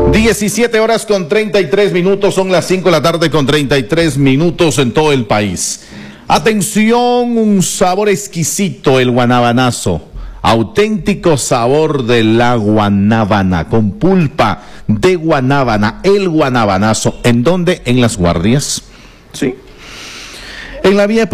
17 horas con 33 minutos, son las 5 de la tarde con 33 minutos en todo el país. Atención, un sabor exquisito, el guanabanazo. Auténtico sabor de la guanábana, con pulpa de guanábana, el guanabanazo. ¿En dónde? En Las Guardias. Sí. En la vía